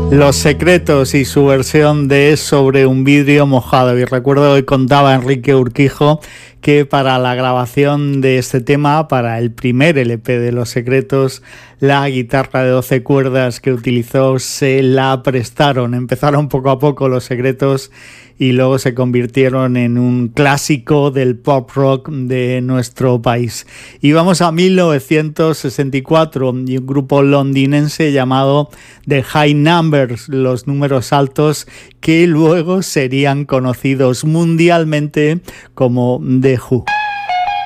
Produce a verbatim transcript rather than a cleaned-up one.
Los Secretos y su versión de Sobre un vidrio mojado. Y recuerdo que contaba Enrique Urquijo que para la grabación de este tema, para el primer L P de Los Secretos, la guitarra de doce cuerdas que utilizó se la prestaron. Empezaron poco a poco Los Secretos y luego se convirtieron en un clásico del pop rock de nuestro país. Y vamos a mil novecientos sesenta y cuatro y un grupo londinense llamado The High Numbers, los números altos, que luego serían conocidos mundialmente como The Who.